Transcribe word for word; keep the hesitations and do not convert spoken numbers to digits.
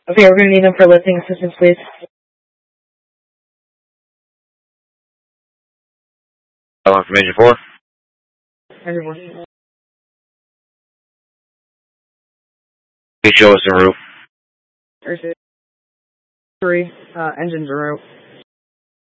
Okay, we're going to need them for lifting assistance, please. Hello, information four. Everyone. Please show us the roof. Three, uh, engines are out.